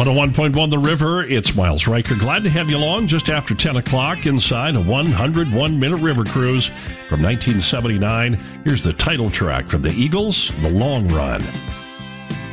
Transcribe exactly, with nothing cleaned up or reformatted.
one oh one point one The River, it's Miles Riker. Glad to have you along just after ten o'clock inside a one hundred one minute river cruise from nineteen seventy-nine. Here's the title track from the Eagles, The Long Run.